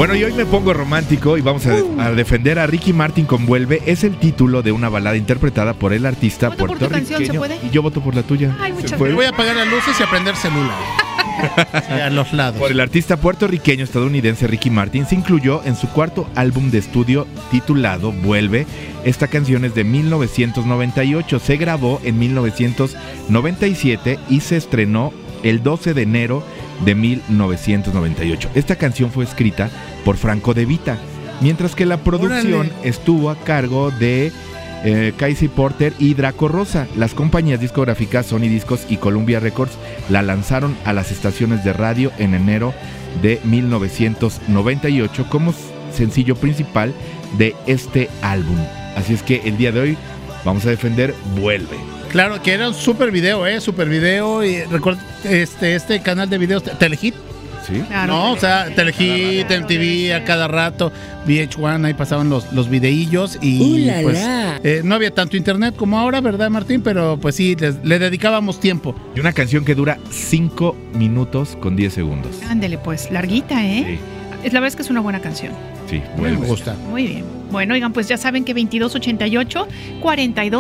Bueno, y hoy me pongo romántico y vamos a defender a Ricky Martin con Vuelve. Es el título de una balada interpretada por el artista ¿Voto por tu puertorriqueño. canción, se puede? Y yo voto por la tuya. Ay, muchas puede? Voy a apagar las luces y a prender celular. Sí, a los lados. Por el artista puertorriqueño estadounidense Ricky Martin, se incluyó en su cuarto álbum de estudio titulado Vuelve. Esta canción es de 1998, se grabó en 1997 y se estrenó el 12 de enero de 1998. Esta canción fue escrita por Franco De Vita, mientras que la producción estuvo a cargo de Casey Porter y Draco Rosa. Las compañías discográficas Sony Discos y Columbia Records la lanzaron a las estaciones de radio en enero de 1998 como sencillo principal de este álbum. Así es que el día de hoy vamos a defender Vuelve. Claro, que era un super video, super video. Y recuerdo este canal de videos, Telehit. ¿Sí? Claro. No, o sea, Telehit, MTV a cada rato, VH1, ahí pasaban los videillos y pues no había tanto internet como ahora, ¿verdad, Martín? Pero pues sí, le dedicábamos tiempo. Y una canción que dura 5 minutos con 10 segundos. Ándele, pues, larguita, ¿eh? Sí. La verdad es que es una buena canción. Sí, Me Vuelve. gusta. Muy bien. Bueno, oigan, pues ya saben que 2288 42